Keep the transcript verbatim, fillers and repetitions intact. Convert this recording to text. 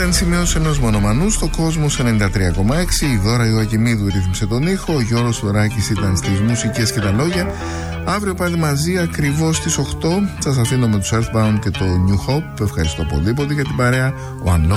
Ήταν σημείωση ενός μονομανού στο Κόσμος ενενήντα τρία κόμμα έξι. Η Δώρα Ιωακημίδου ρύθμισε τον ήχο. Ο Γιώργος Φωράκης ήταν στις μουσικές και τα λόγια. Αύριο πάλι μαζί ακριβώς στις οκτώ. Σας αφήνω με τους Earthbound και το New Hope. Ευχαριστώ πολύ πολύ για την παρέα. Ο